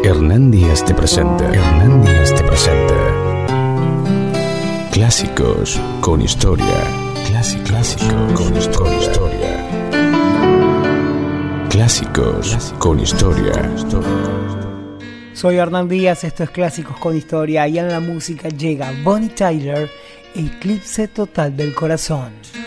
Hernán Díaz te presenta. Clásicos con historia. Clásicos con historia. Clásicos con historia. Soy Hernán Díaz, esto es Clásicos con Historia y en la música llega Bonnie Tyler, Eclipse Total del Corazón.